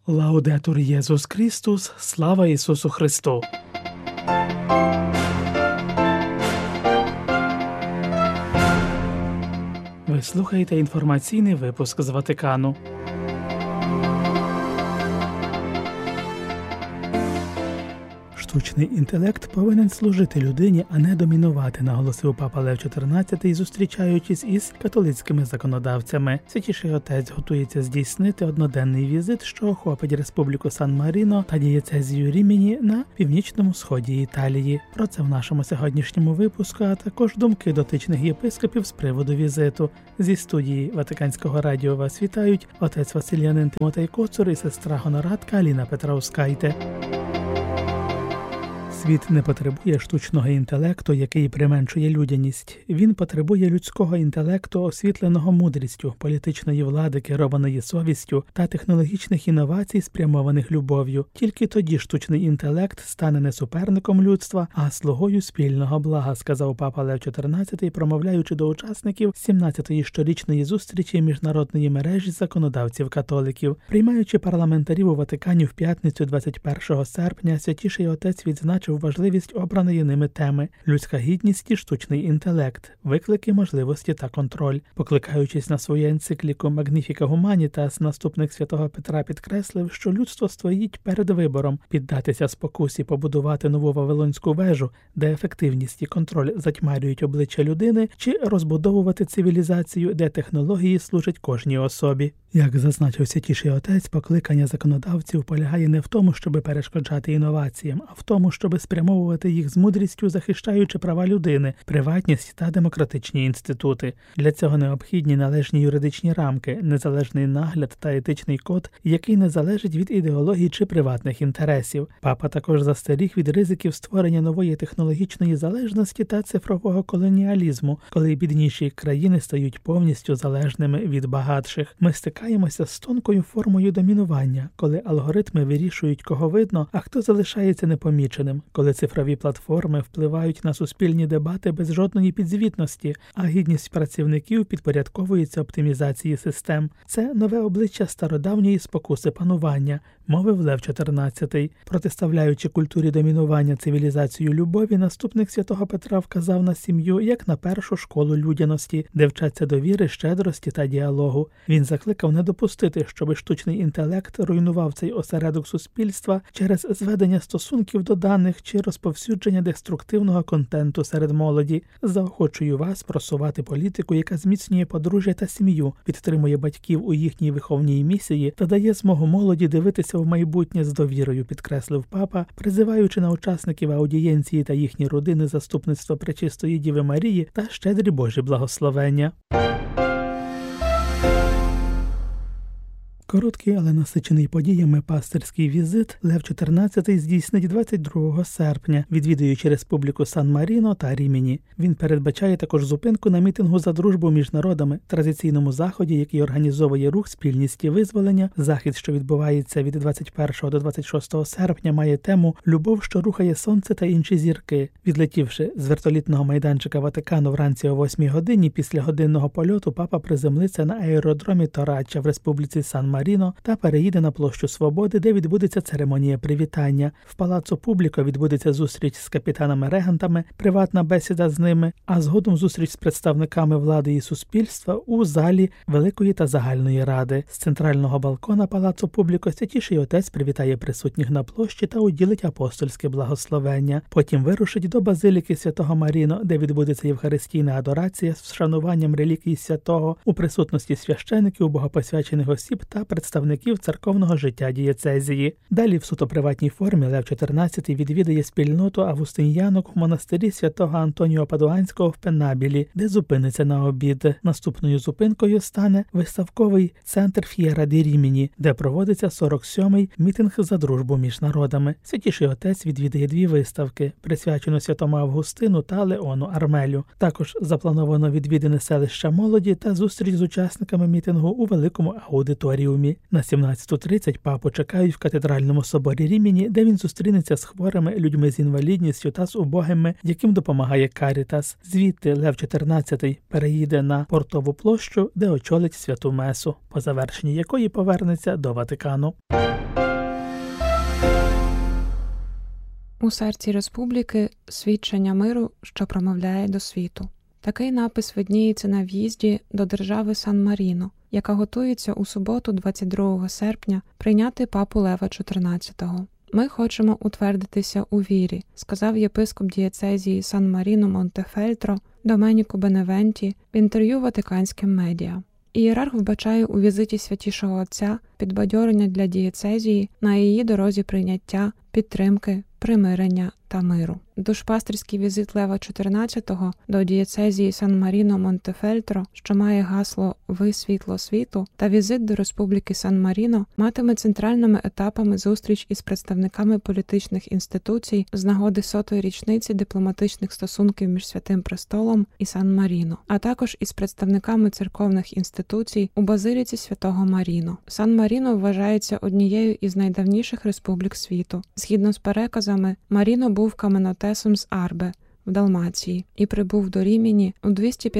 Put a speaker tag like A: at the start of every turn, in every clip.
A: Лаудетур Єсус Христос, слава Ісусу Христу! Ви слухаєте інформаційний випуск з Ватикану. Штучний інтелект повинен служити людині, а не домінувати, наголосив папа Лев XIV, зустрічаючись із католицькими законодавцями. Святіший Отець готується здійснити одноденний візит, що охопить Республіку Сан-Маріно та дієцезію Рімені на північному сході Італії. Про це в нашому сьогоднішньому випуску, а також думки дотичних єпископів з приводу візиту. Зі студії Ватиканського радіо вас вітають отець Василянин Тимотей Коцур і сестра гонорадка Аліна Петраускайте. Світ не потребує штучного інтелекту, який применшує людяність. Він потребує людського інтелекту, освітленого мудрістю, політичної влади, керованої совістю та технологічних інновацій, спрямованих любов'ю. Тільки тоді штучний інтелект стане не суперником людства, а слугою спільного блага, сказав папа Лев XIV, промовляючи до учасників 17-ї щорічної зустрічі міжнародної мережі законодавців-католиків. Приймаючи парламентарів у Ватикані в п'ятницю 21 серпня, Святіший Отець відзначив важливість обраної ними теми – людська гідність і штучний інтелект, виклики, можливості та контроль. Покликаючись на свою енцикліку Magnificat Humanitas, наступник святого Петра підкреслив, що людство стоїть перед вибором – піддатися спокусі побудувати нову Вавилонську вежу, де ефективність і контроль затьмарюють обличчя людини, чи розбудовувати цивілізацію, де технології служать кожній особі. Як зазначив Святіший Отець, покликання законодавців полягає не в тому, щоб перешкоджати інноваціям, а в тому, щоб спрямовувати їх з мудрістю, захищаючи права людини, приватність та демократичні інститути. Для цього необхідні належні юридичні рамки, незалежний нагляд та етичний код, який не залежить від ідеології чи приватних інтересів. Папа також застеріг від ризиків створення нової технологічної залежності та цифрового колоніалізму, коли бідніші країни стають повністю залежними від багатших. Ми стикаємося з тонкою формою домінування, коли алгоритми вирішують, кого видно, а хто залишається непоміченим, коли цифрові платформи впливають на суспільні дебати без жодної підзвітності, а гідність працівників підпорядковується оптимізації систем. Це нове обличчя стародавньої спокуси панування, мовив Лев XIV. Протиставляючи культурі домінування цивілізацію любові, наступник святого Петра вказав на сім'ю як на першу школу людяності, де вчаться довіри, щедрості та діалогу. Він закликав не допустити, щоб штучний інтелект руйнував цей осередок суспільства через зведення стосунків до даних чи розповсюдження деструктивного контенту серед молоді. Заохочую вас просувати політику, яка зміцнює подружжя та сім'ю, підтримує батьків у їхній виховній місії та дає змогу молоді дивитися в майбутнє з довірою, підкреслив папа, призиваючи на учасників аудієнції та їхні родини заступництво Пречистої Діви Марії та щедрі Божі благословення. Короткий, але насичений подіями пастирський візит Лев XIV здійснить 22 серпня, відвідуючи Республіку Сан-Маріно та Рімені. Він передбачає також зупинку на мітингу за дружбу між народами, традиційному заході, який організовує рух «Спільність і визволення». Захід, що відбувається від 21 до 26 серпня, має тему «Любов, що рухає сонце та інші зірки». Відлетівши з вертолітного майданчика Ватикану вранці о 8 годині, після годинного польоту папа приземлиться на аеродромі Торачча в Республіці Сан-Маріно та переїде на площу Свободи, де відбудеться церемонія привітання. В Палаццо Публіко відбудеться зустріч з капітанами-регентами, приватна бесіда з ними, а згодом зустріч з представниками влади і суспільства у залі Великої та Загальної Ради. З центрального балкона Палаццо Публіко Святіший Отець привітає присутніх на площі та уділить апостольське благословення. Потім вирушить до Базиліки Святого Маріно, де відбудеться євхаристійна адорація з вшануванням реліквій святого у присутності священиків, богопосвячених осіб та представників церковного життя дієцезії. Далі в суто приватній формі Лев XIV відвідає спільноту августин'янок у монастирі святого Антоніо Падуанського в Пенабілі, де зупиниться на обід. Наступною зупинкою стане виставковий центр Ф'єра ді Рімені, де проводиться 47-й мітинг за дружбу між народами. Святіший Отець відвідає дві виставки, присвячену святому Августину та Леону Армелю. Також заплановано відвідини селища молоді та зустріч з учасниками мітингу у великому аудиторіумі. На 17:30 папу чекають в катедральному соборі Рімені, де він зустрінеться з хворими, людьми з інвалідністю та з убогими, яким допомагає Карітас. Звідти Лев XIV переїде на Портову площу, де очолить святу месу, по завершенні якої повернеться до Ватикану.
B: У серці республіки – свідчення миру, що промовляє до світу. Такий напис видніється на в'їзді до держави Сан-Маріно, яка готується у суботу 22 серпня прийняти папу Лева XIV. «Ми хочемо утвердитися у вірі», – сказав єпископ дієцезії Сан-Маріно-Монтефельтро Доменіко Беневенті в інтерв'ю ватиканським медіа. Ієрарх вбачає у візиті Святішого Отця підбадьорення для дієцезії на її дорозі прийняття, підтримки, примирення та миру. Душпастерський візит Лева XIV до дієцезії Сан-Маріно-Монтефельтро, що має гасло «Ви – світло світу», та візит до Республіки Сан-Маріно матиме центральними етапами зустріч із представниками політичних інституцій з нагоди 100-ї річниці дипломатичних стосунків між Святим Престолом і Сан-Маріно, а також із представниками церковних інституцій у Базиліці Святого Маріно. Сан-Маріно вважається однією із найдавніших республік світу. Згідно з переказами, Маріно був каменотесом з Арбе в Далмації і прибув до Рімені у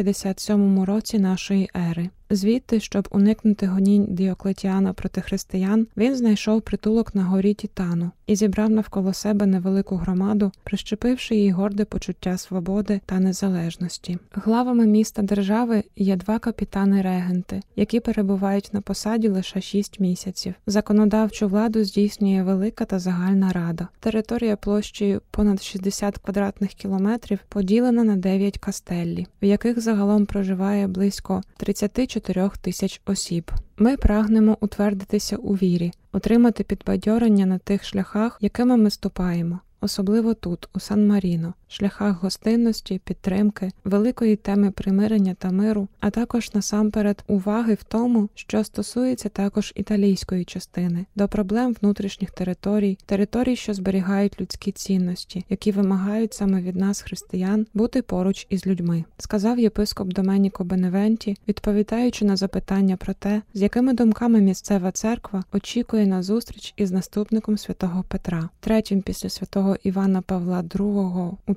B: 257 році нашої ери. Звідти, щоб уникнути гонінь Діоклетіана проти християн, він знайшов притулок на горі Тітану і зібрав навколо себе невелику громаду, прищепивши їй горде почуття свободи та незалежності. Главами міста-держави є 2 капітани-регенти, які перебувають на посаді лише 6 місяців. Законодавчу владу здійснює Велика та Загальна Рада. Територія площею понад 60 квадратних кілометрів поділена на 9 кастеллі, в яких загалом проживає близько 34 тисяч осіб. Ми прагнемо утвердитися у вірі, отримати підбадьорення на тих шляхах, якими ми ступаємо, особливо тут, у Сан-Маріно, шляхах гостинності, підтримки, великої теми примирення та миру, а також насамперед уваги в тому, що стосується також італійської частини, до проблем внутрішніх територій, що зберігають людські цінності, які вимагають саме від нас, християн, бути поруч із людьми, сказав єпископ Доменіко Беневенті, відповідаючи на запитання про те, з якими думками місцева церква очікує на зустріч із наступником святого Петра, третім після святого Івана Павла II у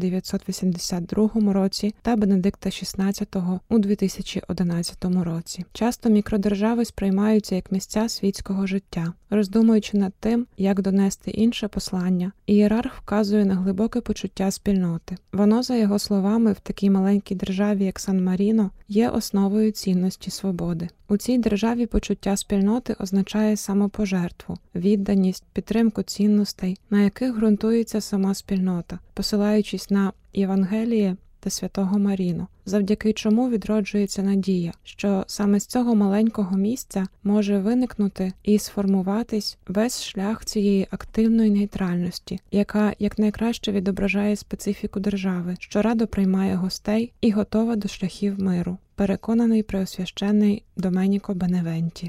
B: 1982 році та Бенедикта XVI у 2011 році. Часто мікродержави сприймаються як місця світського життя. Роздумуючи над тим, як донести інше послання, ієрарх вказує на глибоке почуття спільноти. Воно, за його словами, в такій маленькій державі, як Сан-Маріно, є основою цінності свободи. У цій державі почуття спільноти означає самопожертву, відданість, підтримку цінностей, на яких ґрунтується сама спільнота, посилаючись на Євангеліє та Святого Маріно, завдяки чому відроджується надія, що саме з цього маленького місця може виникнути і сформуватись весь шлях цієї активної нейтральності, яка якнайкраще відображає специфіку держави, що радо приймає гостей і готова до шляхів миру, переконаний преосвященний Доменіко Беневенті.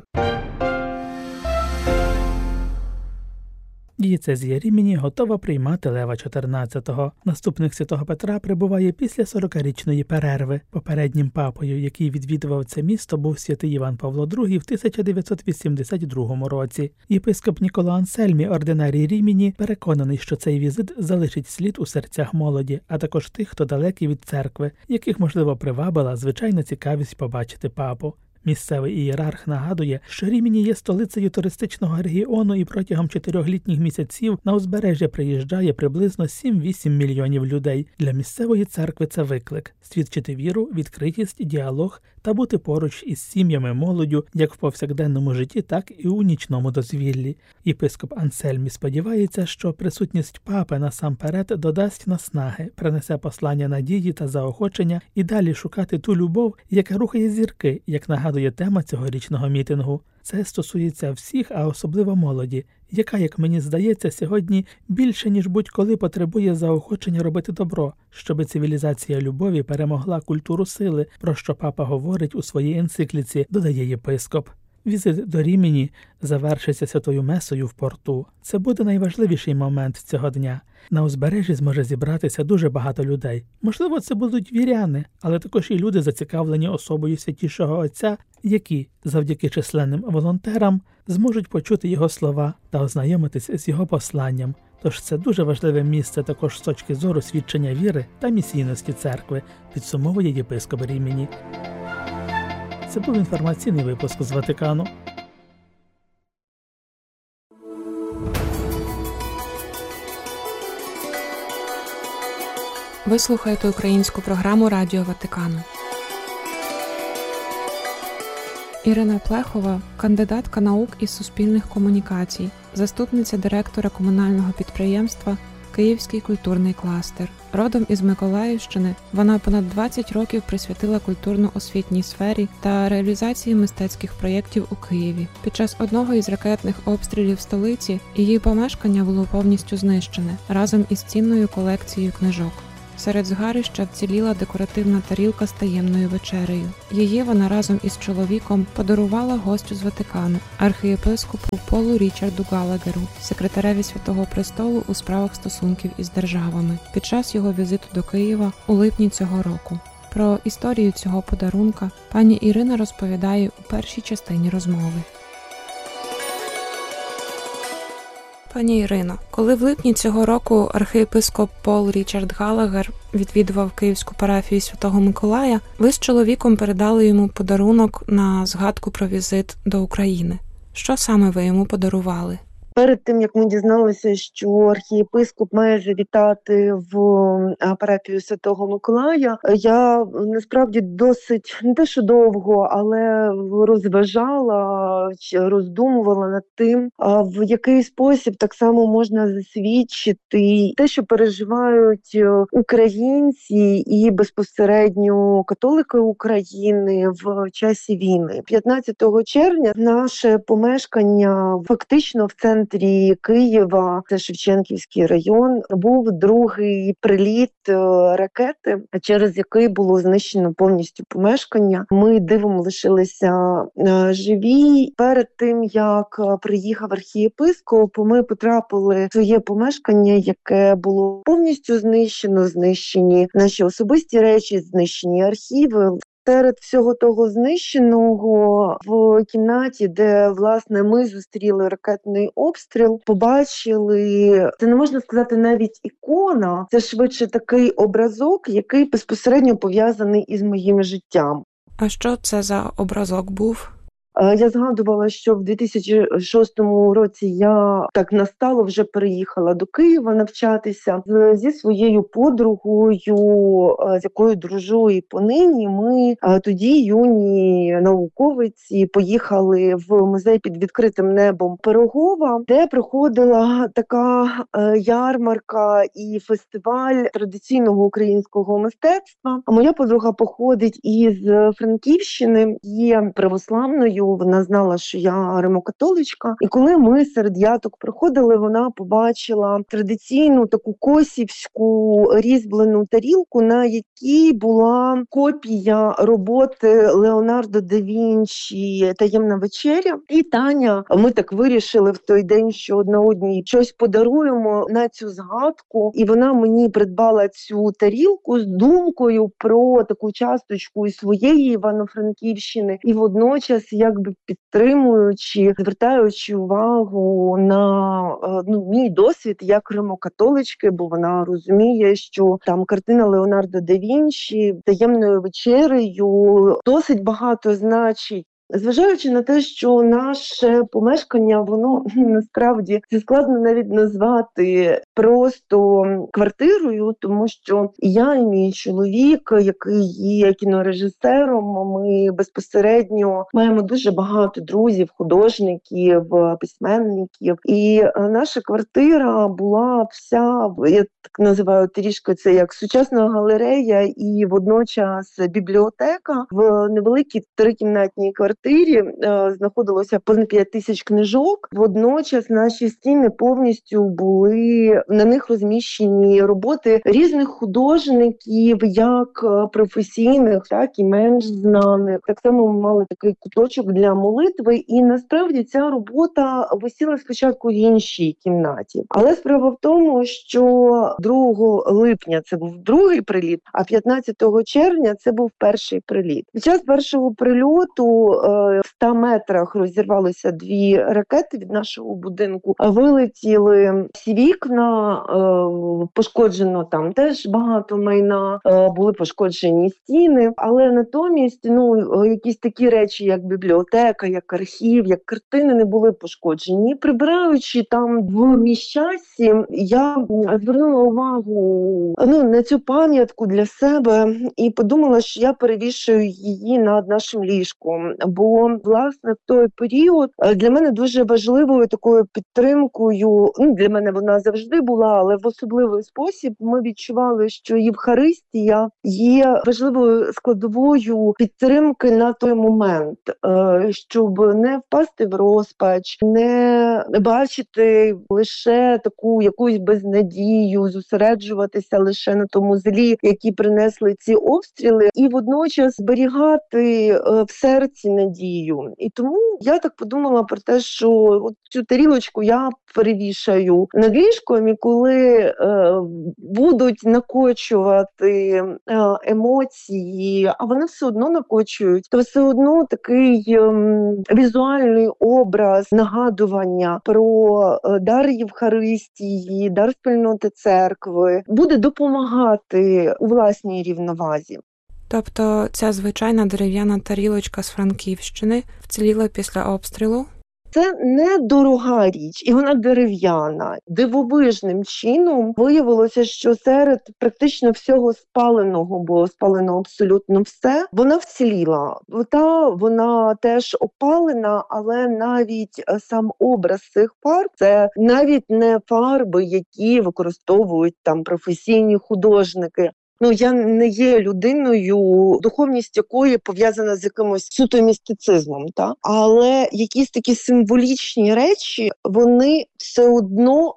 A: Дієцезія Рімені готова приймати Лева XIV. Наступник святого Петра прибуває після 40-річної перерви. Попереднім папою, який відвідував це місто, був святий Іван Павло II в 1982 році. Єпископ Ніколо Ансельмі, ординарій Рімені, переконаний, що цей візит залишить слід у серцях молоді, а також тих, хто далекий від церкви, яких, можливо, привабила звичайна цікавість побачити папу. Місцевий ієрарх нагадує, що Рімені є столицею туристичного регіону і протягом 4 літніх місяців на узбережжя приїжджає приблизно 7-8 мільйонів людей. Для місцевої церкви це виклик – свідчити віру, відкритість, діалог та бути поруч із сім'ями, молоддю, як в повсякденному житті, так і у нічному дозвіллі. Єпископ Ансельмі сподівається, що присутність папи насамперед додасть наснаги, принесе послання надії та заохочення і далі шукати ту любов, яка рухає зірки, як нагадує тема цьогорічного мітингу. Це стосується всіх, а особливо молоді, яка, як мені здається, сьогодні більше, ніж будь-коли потребує заохочення робити добро, щоби цивілізація любові перемогла культуру сили, про що папа говорить у своїй енцикліці, додає єпископ. Візит до Рімені завершиться святою месою в порту. Це буде найважливіший момент цього дня. На узбережжі зможе зібратися дуже багато людей. Можливо, це будуть віряни, але також і люди, зацікавлені особою Святішого Отця, які, завдяки численним волонтерам, зможуть почути його слова та ознайомитися з його посланням. Тож це дуже важливе місце також з точки зору свідчення віри та місійності церкви, підсумовує єпископ Рімені. Це був інформаційний випуск з Ватикану.
B: Ви слухаєте українську програму Радіо Ватикану. Ірина Плехова – кандидатка наук із суспільних комунікацій, заступниця директора комунального підприємства «Київський культурний кластер». Родом із Миколаївщини, вона понад 20 років присвятила культурно-освітній сфері та реалізації мистецьких проєктів у Києві. Під час одного із ракетних обстрілів столиці її помешкання було повністю знищене, разом із цінною колекцією книжок. Серед згарища вціліла декоративна тарілка з таємною вечерею. Її вона разом із чоловіком подарувала гостю з Ватикану, архієпископу Полу Річарду Галагеру, секретареві Святого Престолу у справах стосунків із державами, під час його візиту до Києва у липні цього року. Про історію цього подарунка пані Ірина розповідає у першій частині розмови. Пані Ірино, коли в липні цього року архієпископ Пол Річард Галагер відвідував Київську парафію Святого Миколая, ви з чоловіком передали йому подарунок на згадку про візит до України. Що саме ви йому подарували?
C: Перед тим, як ми дізналися, що архієпископ має завітати в парафію Святого Миколая, я насправді досить, не те що довго, але розважала, роздумувала над тим, в який спосіб так само можна засвідчити те, що переживають українці і безпосередньо католики України в часі війни. 15 червня наше помешкання фактично в центрі Києва, це Шевченківський район, був другий приліт ракети, через який було знищено повністю помешкання. Ми дивом лишилися живі. Перед тим, як приїхав архієпископ, ми потрапили в своє помешкання, яке було повністю знищено, знищені наші особисті речі, знищені архіви. Серед всього того знищеного в кімнаті, де, власне, ми зустріли ракетний обстріл, побачили, це не можна сказати навіть ікона, це швидше такий образок, який безпосередньо пов'язаний із моїм життям.
B: А що це за образок був?
C: Я згадувала, що в 2006 році я так настало вже переїхала до Києва навчатися зі своєю подругою, з якою дружу і понині. Ми тоді, юні науковиці, поїхали в музей під відкритим небом Пирогова, де проходила така ярмарка і фестиваль традиційного українського мистецтва. А моя подруга походить із Франківщини, є православною. Вона знала, що я римокатоличка. І коли ми серед яток проходили, вона побачила традиційну таку косівську різьблену тарілку, на якій була копія роботи Леонардо да Вінчі «Таємна вечеря». І Таня, ми так вирішили в той день, що одна одній щось подаруємо на цю згадку. І вона мені придбала цю тарілку з думкою про таку часточку із своєї Івано-Франківщини. І водночас, якби підтримуючи, звертаючи увагу на мій досвід як римокатолички, бо вона розуміє, що там картина Леонардо да Вінчі «Таємною вечерею» досить багато значить. Зважаючи на те, що наше помешкання, воно насправді це складно навіть назвати просто квартирою, тому що я і мій чоловік, який є кінорежисером, ми безпосередньо маємо дуже багато друзів, художників, письменників. І наша квартира була вся, я так називаю трішки це як сучасна галерея і водночас бібліотека. В невеликій трикімнатній квартирі знаходилося понад 5 тисяч книжок. Водночас наші стіни повністю були, на них розміщені роботи різних художників, як професійних, так і менш знаних. Так само ми мали такий куточок для молитви, і насправді ця робота висіла спочатку в іншій кімнаті. Але справа в тому, що 2 липня це був другий приліт, а 15 червня це був перший приліт. Під час першого прильоту в 100 метрах розірвалися 2 ракети від нашого будинку, вилетіли всі вікна, пошкоджено там теж багато майна, були пошкоджені стіни, але натомість якісь такі речі, як бібліотека, як архів, як картини не були пошкоджені. Прибираючи там в Міщасі, я звернула увагу на цю пам'ятку для себе і подумала, що я перевішую її над нашим ліжком. Бо, власне, в той період для мене дуже важливою такою підтримкою, для мене вона завжди була, але в особливий спосіб ми відчували, що Євхаристія є важливою складовою підтримки на той момент, щоб не впасти в розпач, не бачити лише таку якусь безнадію, зосереджуватися лише на тому злі, які принесли ці обстріли, і водночас зберігати в серці надію. І тому я так подумала про те, що от цю тарілочку я перевішаю над ліжком, і коли будуть накочувати емоції, а вони все одно накочують, то все одно такий візуальний образ нагадування про дар Євхаристії, дар спільноти церкви буде допомагати у власній рівновазі.
B: Тобто ця звичайна дерев'яна тарілочка з Франківщини вціліла після обстрілу?
C: Це не дорога річ, і вона дерев'яна. Дивовижним чином виявилося, що серед практично всього спаленого, бо спалено абсолютно все, вона вціліла. Вона теж опалена, але навіть сам образ цих фарб – це навіть не фарби, які використовують там професійні художники. Я не є людиною, духовність якої пов'язана з якимось суто містицизмом, але якісь такі символічні речі, вони все одно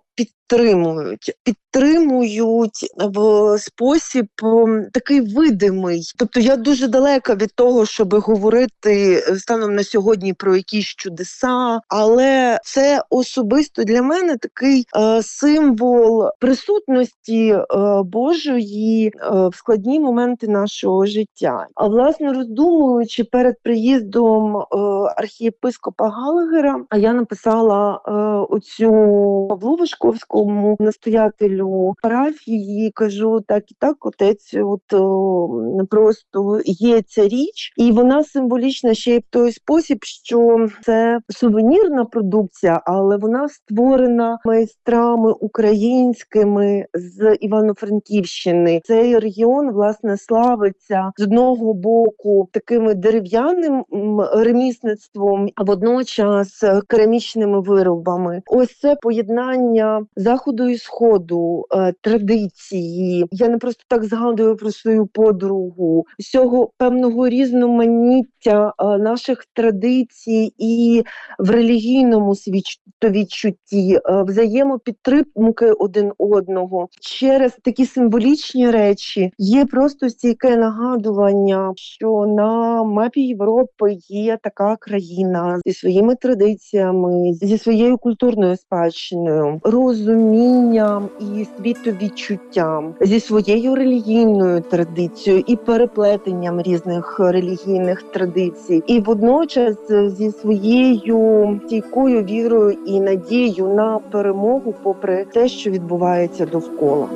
C: підтримують в спосіб такий видимий. Тобто я дуже далека від того, щоб говорити станом на сьогодні про якісь чудеса, але це особисто для мене такий символ присутності Божої в складні моменти нашого життя. А власне, роздумуючи перед приїздом архієпископа Галагера, я написала оцю Павлу Важковському, настоятелю парафії, кажу, так і так, отець, просто є ця річ, і вона символічна ще й в той спосіб, що це сувенірна продукція, але вона створена майстрами українськими з Івано-Франківщини. Цей регіон, власне, славиться з одного боку такими дерев'яним ремісництвом, а водночас керамічними виробами. Ось це поєднання Заходу і Сходу, традиції. Я не просто так згадую про свою подругу. Всього певного різноманіття наших традицій і в релігійному світовідчутті, взаємопідтримки один одного. Через такі символічні речі є просто стійке нагадування, що на мапі Європи є така країна зі своїми традиціями, зі своєю культурною спадщиною, розумінням і світовідчуттям, зі своєю релігійною традицією і переплетенням різних релігійних традицій, і водночас зі своєю стійкою вірою і надією на перемогу попри те, що відбувається довкола.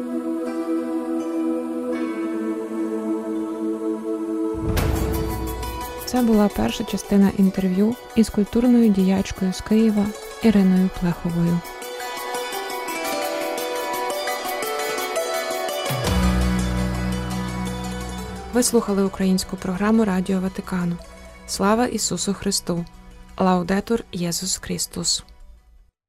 B: Це була перша частина інтерв'ю із культурною діячкою з Києва Іриною Плеховою. Ви слухали українську програму Радіо Ватикану. Слава Ісусу Христу! Лаудетур Єсус Христос!